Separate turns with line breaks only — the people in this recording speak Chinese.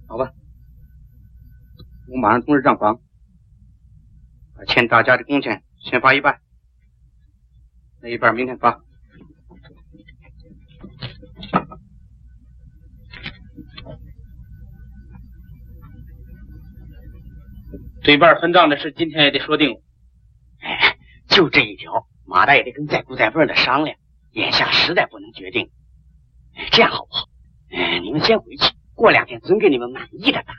好吧，我马上通知账房，把欠大家的工钱先发一半，那一半明天发。这一半分账的事，今天也得说定了。
哎，就这一条，马大爷得跟在顾在辈的商量，眼下实在不能决定。这样好不好？你们先回去，过2天准给你们满意的答